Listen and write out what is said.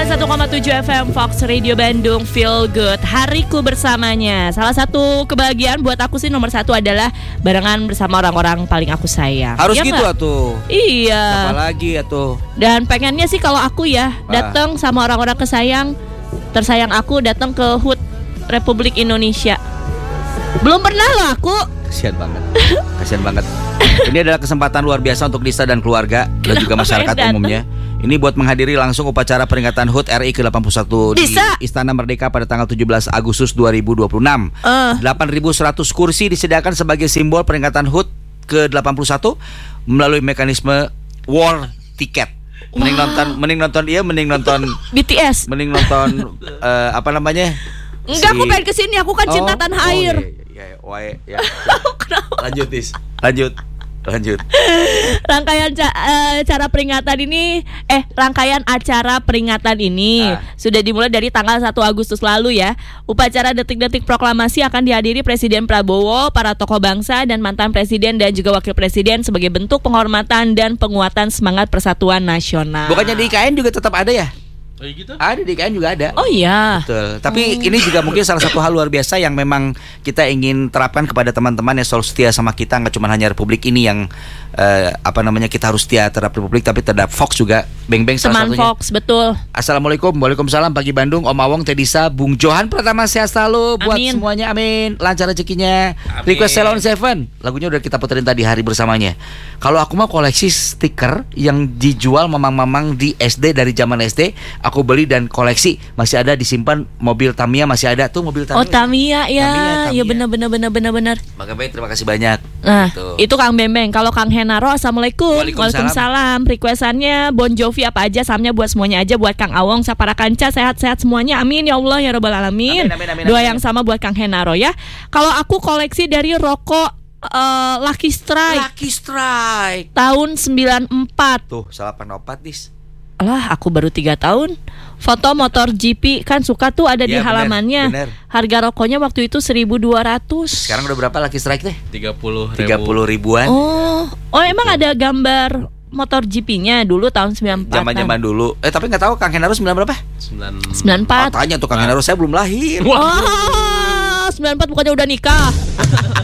101,7 FM Fox Radio Bandung, Feel Good. Hariku bersamanya. Salah satu kebahagiaan buat aku sih nomor satu adalah barengan bersama orang-orang paling aku sayang. Harus ya gitu atuh. Iya. Apa lagi atuh? Dan pengennya sih kalau aku ya datang sama orang-orang tersayang aku datang ke HUT Republik Indonesia. Belum pernah loh aku. Kasian banget. Ini adalah kesempatan luar biasa untuk Dista dan keluarga dan juga masyarakat umumnya. Ini buat menghadiri langsung upacara peringatan HUT RI ke-81 di Istana Merdeka pada tanggal 17 Agustus 2026. 8.100 kursi disediakan sebagai simbol peringatan HUT ke-81 melalui mekanisme war tiket. Mending nonton BTS. Mending nonton Enggak, aku pengen kesini, aku kan cinta tanah air. Ya. Lanjut. Rangkaian acara peringatan ini sudah dimulai dari tanggal 1 Agustus lalu ya. Upacara detik-detik proklamasi akan dihadiri Presiden Prabowo, para tokoh bangsa dan mantan presiden dan juga wakil presiden sebagai bentuk penghormatan dan penguatan semangat persatuan nasional. Bukannya di IKN juga tetap ada ya? Oh gitu? Ada di IKN juga ada. Oh iya. Betul. Tapi ini juga mungkin salah satu hal luar biasa yang memang kita ingin terapkan kepada teman-teman yang selalu setia sama kita. Nggak cuma hanya Republik ini yang kita harus setia terhadap Republik, tapi terhadap Fox juga. Beng-beng salah Teman satunya. Fox, betul. Assalamualaikum, waalaikumsalam pagi Bandung, Om Awong, Teh Disa, Bung Johan Pratama, sehat selalu buat Amin. semuanya, amin. Lancar rezekinya. Amin. Request Salon Seven, lagunya udah kita puterin tadi hari bersamanya. Kalau aku mau koleksi stiker yang dijual mamang-mamang di SD dari zaman SD, aku beli dan koleksi. Masih ada disimpan, mobil Tamiya masih ada tuh, mobil Tamiya. Oh Tamiya ya. Tamiya. Ya benar. Maka baik, terima kasih banyak. Nah, Gitu. itu Kang Bembeng. Kalau Kang Henaro, assalamualaikum. Waalaikumsalam. Requestannya Bon Jovi apa aja, sahamnya buat semuanya aja, buat Kang Awong, para kanca sehat-sehat semuanya. Amin ya Allah ya Rabbal Alamin. Amin. Doa yang sama buat Kang Henaro ya. Kalau aku koleksi dari rokok Lucky Strike tahun 94. Tuh, salah penopat dis. Alah, aku baru 3 tahun. Foto motor GP kan suka tuh ada di Ya, halamannya. bener. Harga rokoknya waktu itu 1.200. Sekarang udah berapa Lucky Strike teh? 30 ribuan. Oh emang ada gambar motor GP-nya dulu tahun 94. Zaman-zaman dulu. Tapi nggak tahu Kang Henaro 9 berapa? 94. Tanya tuh Kang Henaro, saya belum lahir. Oh, 94 bukannya udah nikah.